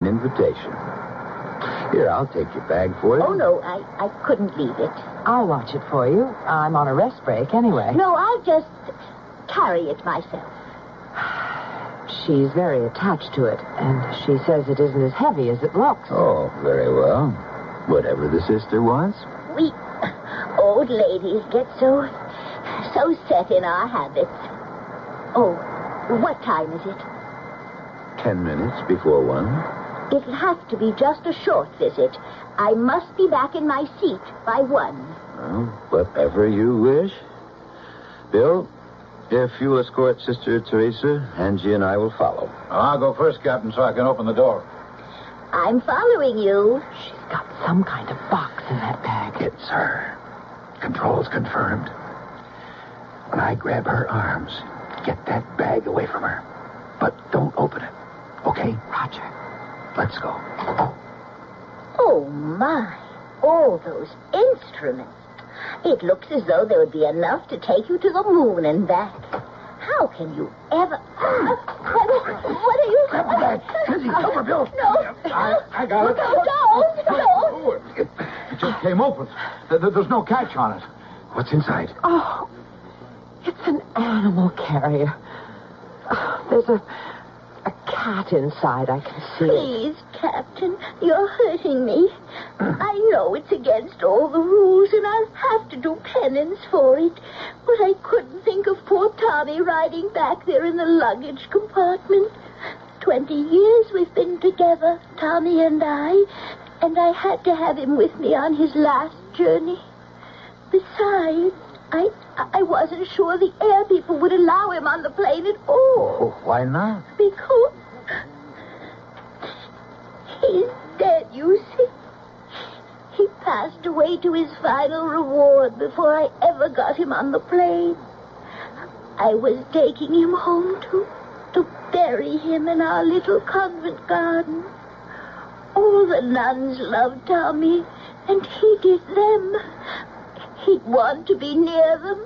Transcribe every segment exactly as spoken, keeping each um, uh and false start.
invitation. Here, I'll take your bag for you. Oh, no, I, I couldn't leave it. I'll watch it for you. I'm on a rest break anyway. No, I'll just carry it myself. She's very attached to it, and she says it isn't as heavy as it looks. Oh, very well. Whatever the sister wants. We old ladies get so, so set in our habits. Oh, what time is it? Ten minutes before one. It'll have to be just a short visit. I must be back in my seat by one. Well, whatever you wish. Bill, if you'll escort Sister Teresa, Angie and I will follow. I'll go first, Captain, so I can open the door. I'm following you. She's got some kind of box in that bag. It's her. Controls confirmed. When I grab her arms, get that bag away from her. But don't open it. Okay? Roger. Let's go. Oh, my. All those instruments. It looks as though there would be enough to take you to the moon and back. How can you ever... Uh, what, what are you... Grab the bag. Lizzie, over, Bill. No. I, I got it. No, don't. Don't. It, it just came open. There, there's no catch on it. What's inside? Oh, it's an animal carrier. Oh, there's a, a cat inside, I can see. Please, Captain, you're hurting me. I know it's against all the rules, and I'll have to do penance for it. But I couldn't think of poor Tommy riding back there in the luggage compartment. Twenty years we've been together, Tommy and I, and I had to have him with me on his last journey. Besides, I I wasn't sure the air people would allow him on the plane at all. Oh, why not? Because he's dead, you see. He passed away to his final reward before I ever got him on the plane. I was taking him home to, to bury him in our little convent garden. All the nuns loved Tommy, and he did them. He'd want to be near them.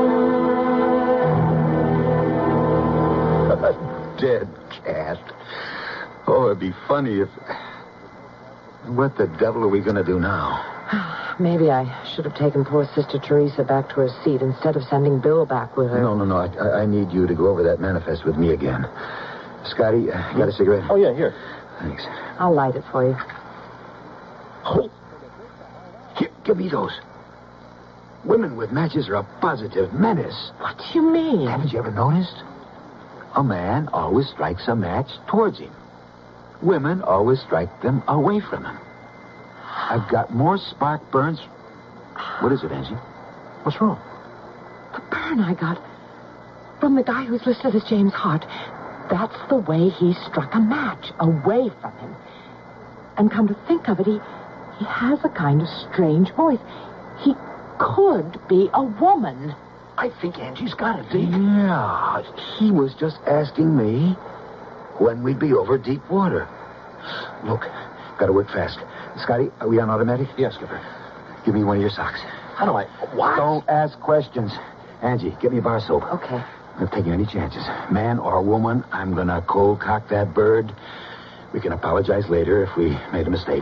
A dead cat. Oh, it'd be funny if... What the devil are we going to do now? Maybe I should have taken poor Sister Teresa back to her seat instead of sending Bill back with her. No, no, no. I, I need you to go over that manifest with me again. Scotty, uh, you got a cigarette? Oh, yeah, here. Thanks. I'll light it for you. Oh. Here, give me those. Women with matches are a positive menace. What do you mean? Haven't you ever noticed? A man always strikes a match towards him. Women always strike them away from him. I've got more spark burns. What is it, Angie? What's wrong? The burn I got from the guy who's listed as James Hart. That's the way he struck a match away from him. And come to think of it, he, he has a kind of strange voice. He could be a woman. I think Angie's got it, Dave. Yeah, he was just asking me when we'd be over deep water. Look, gotta work fast. Scotty, are we on automatic? Yes, Skipper. Give me one of your socks. How do I... What? Don't ask questions. Angie, get me a bar of soap. Okay. I'm not taking any chances. Man or woman, I'm gonna cold cock that bird. We can apologize later if we made a mistake.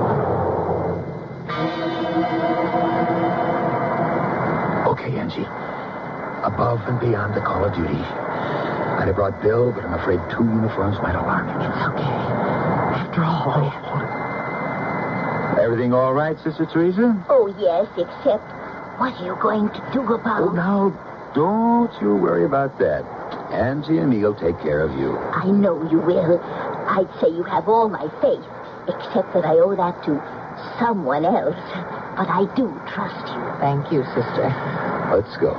Okay, Angie. Above and beyond the call of duty. I'd have brought Bill, but I'm afraid two uniforms might alarm him. It's okay. After all, Hold it, hold it. Everything all right, Sister Teresa? Oh, yes, except what are you going to do about... Oh, now, don't you worry about that. Angie and me'll take care of you. I know you will. I'd say you have all my faith, except that I owe that to someone else. But I do trust you. thank you, sister. Let's go.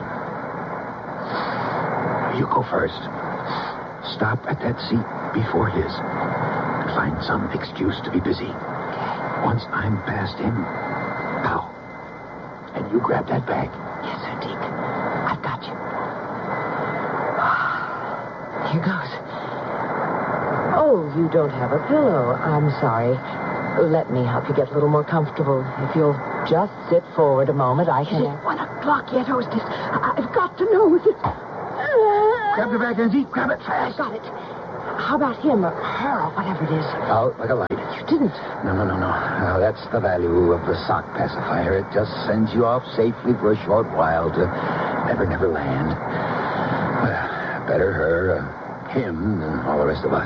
You go first. Stop at that seat before his. And find some excuse to be busy. Once I'm past him, bow. And you grab that bag. Yes, sir, Deke. I've got you. Here goes. Oh, you don't have a pillow. I'm sorry. Let me help you get a little more comfortable. If you'll just sit forward a moment, I can... Is it one o'clock yet, hostess? I've got to know. Grab the bag, Angie. Grab it fast. I got it. how about him or her or whatever it is? Out like a light. You didn't. No, no, no, no. Now, that's the value of the sock pacifier. It just sends you off safely for a short while to Never Never Land. Uh, better her, uh, him, than all the rest of us.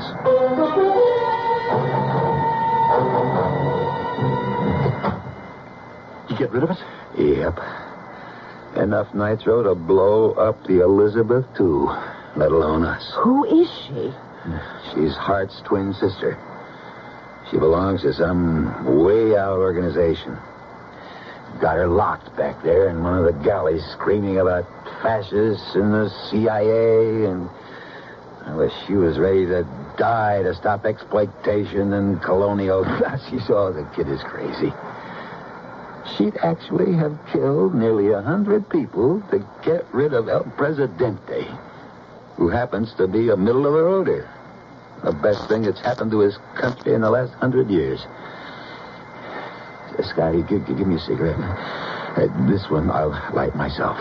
You get rid of it? Yep. Enough nitro to blow up the Elizabeth, too, let alone us. Who is she? She's Hart's twin sister. She belongs to some way-out organization. Got her locked back there in one of the galleys, screaming about fascists and the C I A, and I wish she was ready to die to stop exploitation and colonial... She saw the kid is crazy. She'd actually have killed nearly a hundred people to get rid of El Presidente, who happens to be a middle-of-the-roader. The best thing that's happened to his country in the last hundred years. Uh, Scotty, give, give me a cigarette. Uh, this one I'll light myself.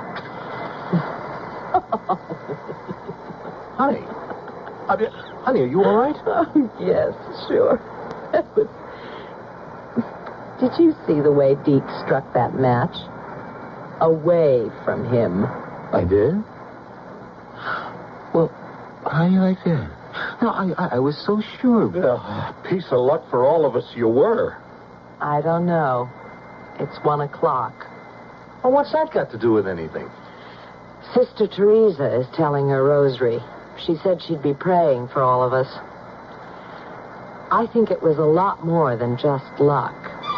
Honey. I mean, honey, are you all right? Oh, yes, sure. Did you see the way Deke struck that match? Away from him. I did? Well, how do you like that? No, I, I, I was so sure. Yeah, piece of luck for all of us you were. I don't know. It's one o'clock. Well, what's that got to do with anything? Sister Teresa is telling her rosary. She said she'd be praying for all of us. I think it was a lot more than just luck.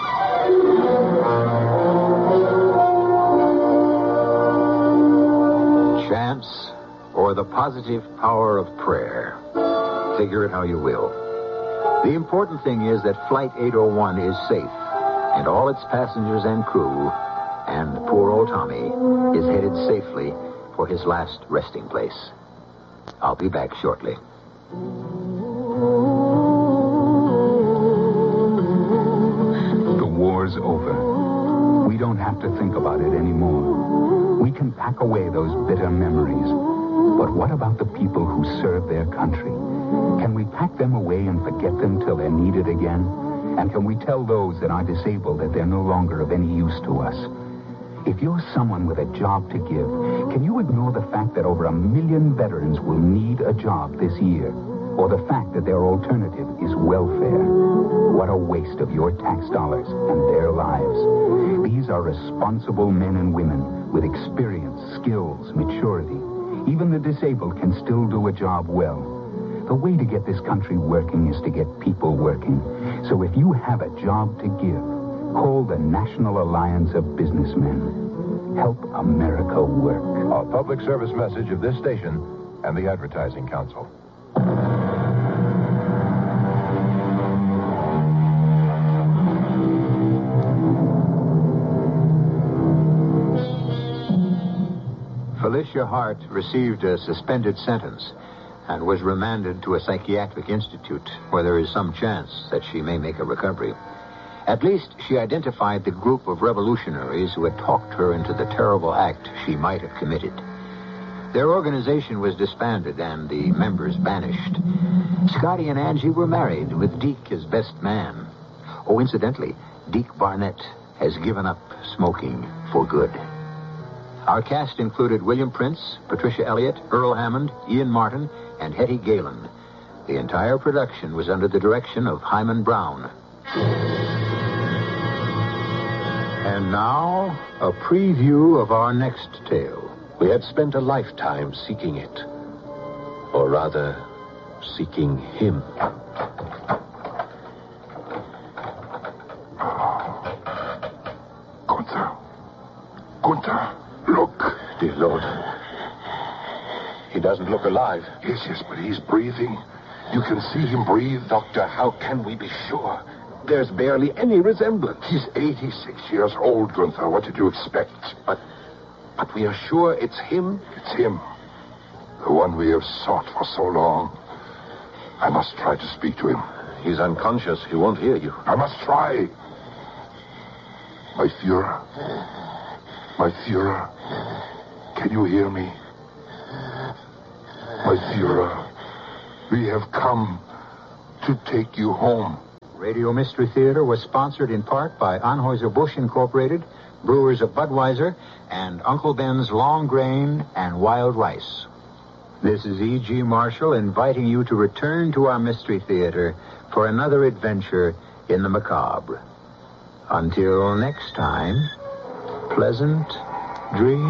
Chance or the positive power of prayer. Figure it how you will. The important thing is that Flight eight oh one is safe, and all its passengers and crew, and poor old Tommy, is headed safely for his last resting place. I'll be back shortly. The war's over. We don't have to think about it anymore. We can pack away those bitter memories. But what about the people who serve their country? Can we pack them away and forget them till they're needed again? And can we tell those that are disabled that they're no longer of any use to us? If you're someone with a job to give, can you ignore the fact that over a million veterans will need a job this year? Or the fact that their alternative is welfare? What a waste of your tax dollars and their lives. These are responsible men and women with experience, skills, maturity. Even the disabled can still do a job well. The way to get this country working is to get people working. So if you have a job to give, call the National Alliance of Businessmen. Help America work. A public service message of this station and the Advertising Council. Felicia Hart received a suspended sentence and was remanded to a psychiatric institute where there is some chance that she may make a recovery. At least she identified the group of revolutionaries who had talked her into the terrible act she might have committed. Their organization was disbanded and the members banished. Scotty and Angie were married, with Deke his best man. Oh, incidentally, Deke Barnett has given up smoking for good. Our cast included William Prince, Patricia Elliott, Earl Hammond, Ian Martin, and Hetty Galen. The entire production was under the direction of Hyman Brown. And now, a preview of our next tale. We had spent a lifetime seeking it. Or rather, seeking him. Gunther. Gunther, look. Dear Lord. He doesn't look alive. Yes, yes, but he's breathing. You can see him breathe. Doctor, how can we be sure? There's barely any resemblance. He's eighty-six years old, Gunther. What did you expect? But, but we are sure it's him? It's him. The one we have sought for so long. I must try to speak to him. He's unconscious. He won't hear you. I must try. My Führer. My Führer. Can you hear me? My Führer. We have come to take you home. Radio Mystery Theater was sponsored in part by Anheuser-Busch Incorporated, Brewers of Budweiser, and Uncle Ben's Long Grain and Wild Rice. This is E G. Marshall inviting you to return to our Mystery Theater for another adventure in the macabre. Until next time, pleasant dreams.